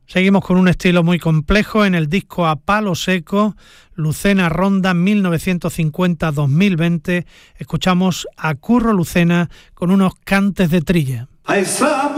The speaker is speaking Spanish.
Seguimos con un estilo muy complejo en el disco A Palo Seco, Lucena Ronda 1950-2020. Escuchamos a Curro Lucena con unos cantes de trilla.